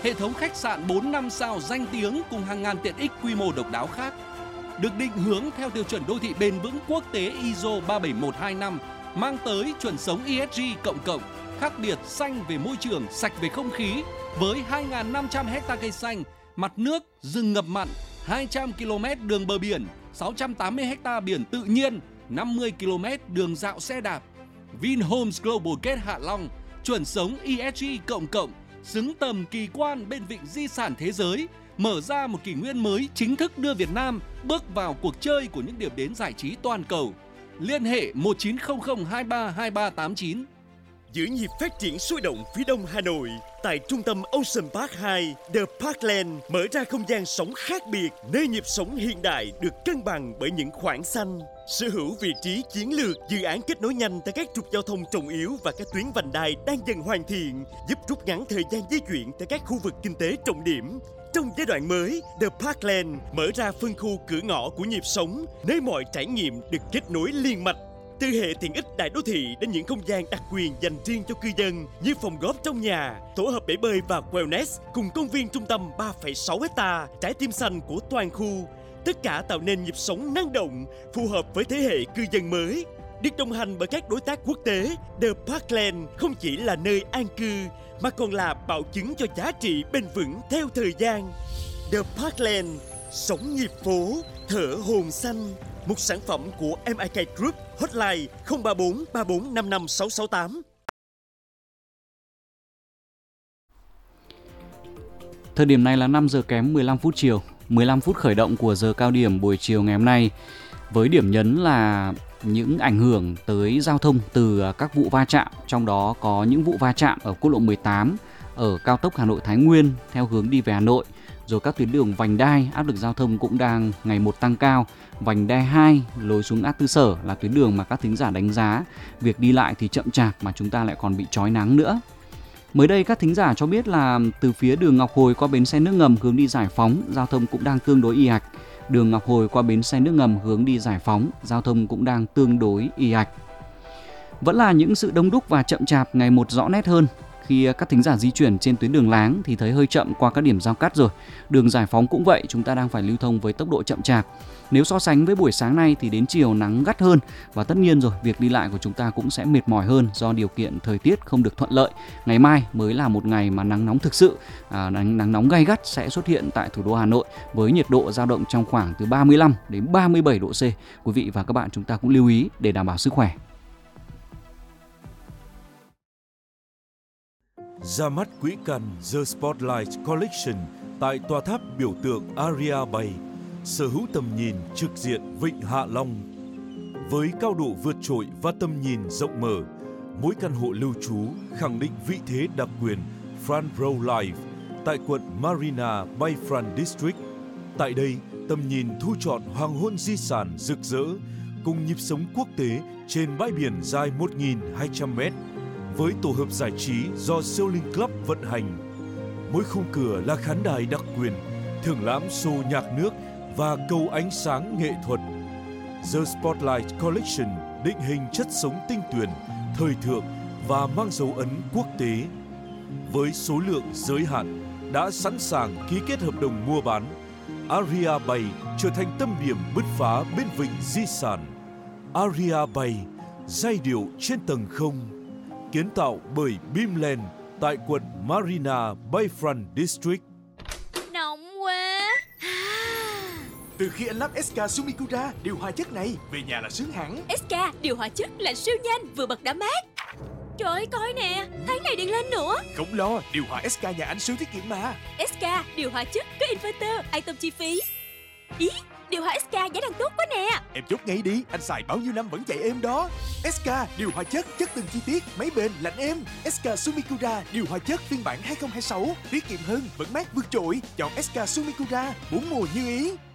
hệ thống khách sạn 4-5 sao danh tiếng cùng hàng ngàn tiện ích quy mô độc đáo khác. Được định hướng theo tiêu chuẩn đô thị bền vững quốc tế ISO 37125, mang tới chuẩn sống ESG cộng, khác biệt xanh về môi trường, sạch về không khí, với 2.500 hecta cây xanh, mặt nước, rừng ngập mặn, 200 km đường bờ biển, 680 hecta biển tự nhiên, 50 km đường dạo xe đạp. Vinhomes Global Gate Hạ Long, chuẩn sống ESG cộng, xứng tầm kỳ quan bên vịnh di sản thế giới, mở ra một kỷ nguyên mới chính thức đưa Việt Nam bước vào cuộc chơi của những điểm đến giải trí toàn cầu. Liên hệ 1900232389. Giữ nhịp phát triển sôi động phía đông Hà Nội, tại trung tâm Ocean Park 2, The Parkland mở ra không gian sống khác biệt, nơi nhịp sống hiện đại được cân bằng bởi những khoảng xanh. Sở hữu vị trí chiến lược, dự án kết nối nhanh tại các trục giao thông trọng yếu và các tuyến vành đai đang dần hoàn thiện, giúp rút ngắn thời gian di chuyển tại các khu vực kinh tế trọng điểm. Trong giai đoạn mới, The Parkland mở ra phân khu cửa ngõ của nhịp sống, nơi mọi trải nghiệm được kết nối liên mạch. Từ hệ tiện ích đại đô thị đến những không gian đặc quyền dành riêng cho cư dân như phòng golf trong nhà, tổ hợp bể bơi và wellness cùng công viên trung tâm 3,6 hecta, trái tim xanh của toàn khu. Tất cả tạo nên nhịp sống năng động, phù hợp với thế hệ cư dân mới. Được đồng hành bởi các đối tác quốc tế, The Parkland không chỉ là nơi an cư mà còn là bảo chứng cho giá trị bền vững theo thời gian. The Parkland, sống nhịp phố, thở hồn xanh. Một sản phẩm của MIK Group, hotline 034 3455 668. Thời điểm này là 5 giờ kém 15 phút chiều, 15 phút khởi động của giờ cao điểm buổi chiều ngày hôm nay. Với điểm nhấn là những ảnh hưởng tới giao thông từ các vụ va chạm, trong đó có những vụ va chạm ở quốc lộ 18, ở cao tốc Hà Nội Thái Nguyên theo hướng đi về Hà Nội. Rồi các tuyến đường vành đai, áp lực giao thông cũng đang ngày một tăng cao. Vành đai 2 lối xuống ngã tư Sở là tuyến đường mà các thính giả đánh giá việc đi lại thì chậm chạp mà chúng ta lại còn bị chói nắng nữa. Mới đây các thính giả cho biết là từ phía đường Ngọc Hồi qua bến xe nước ngầm hướng đi Giải Phóng, giao thông cũng đang tương đối ì ạch. Đường Ngọc Hồi qua bến xe nước ngầm hướng đi Giải Phóng, giao thông cũng đang tương đối ì ạch. Vẫn là những sự đông đúc và chậm chạp ngày một rõ nét hơn. Khi các thính giả di chuyển trên tuyến đường Láng thì thấy hơi chậm qua các điểm giao cắt rồi. Đường Giải Phóng cũng vậy, chúng ta đang phải lưu thông với tốc độ chậm chạp. Nếu so sánh với buổi sáng nay thì đến chiều nắng gắt hơn và tất nhiên rồi việc đi lại của chúng ta cũng sẽ mệt mỏi hơn do điều kiện thời tiết không được thuận lợi. Ngày mai mới là một ngày mà nắng nóng thực sự, nắng nóng gay gắt sẽ xuất hiện tại thủ đô Hà Nội với nhiệt độ dao động trong khoảng từ 35 đến 37 độ C. Quý vị và các bạn chúng ta cũng lưu ý để đảm bảo sức khỏe. Ra mắt quỹ cần The Spotlight Collection tại tòa tháp biểu tượng Aria Bay, sở hữu tầm nhìn trực diện Vịnh Hạ Long. Với cao độ vượt trội và tầm nhìn rộng mở, mỗi căn hộ lưu trú khẳng định vị thế đặc quyền Front Row Life tại quận Marina Bayfront District. Tại đây, tầm nhìn thu trọn hoàng hôn di sản rực rỡ cùng nhịp sống quốc tế trên bãi biển dài 1.200m. Với tổ hợp giải trí do Sailing Club vận hành. Mỗi khung cửa là khán đài đặc quyền, thưởng lãm show nhạc nước và cầu ánh sáng nghệ thuật. The Spotlight Collection định hình chất sống tinh tuyển, thời thượng và mang dấu ấn quốc tế. Với số lượng giới hạn, đã sẵn sàng ký kết hợp đồng mua bán. Aria Bay trở thành tâm điểm bứt phá bên vịnh di sản. Aria Bay, giai điệu trên tầng không. Kiến tạo bởi Beamland tại quận Marina Bayfront District. Nóng quá. Từ khi anh lắp SK Sumikura điều hòa chất này, về nhà là sướng hẳn. SK điều hòa chất là siêu nhanh, vừa bật đã mát. Trời ơi, coi nè, tháng này điện lên nữa. Không lo, điều hòa SK nhà anh siêu tiết kiệm mà. SK điều hòa chất có inverter, an tâm chi phí. Ý, điều hòa SK giá đang tốt quá nè. Em chốt ngay đi, anh xài bao nhiêu năm vẫn chạy êm đó. SK điều hòa chất từng chi tiết, máy bền, lạnh êm. SK Sumikura điều hòa chất phiên bản 2026, tiết kiệm hơn, vẫn mát vượt trội. Chọn SK Sumikura, 4 mùa như ý.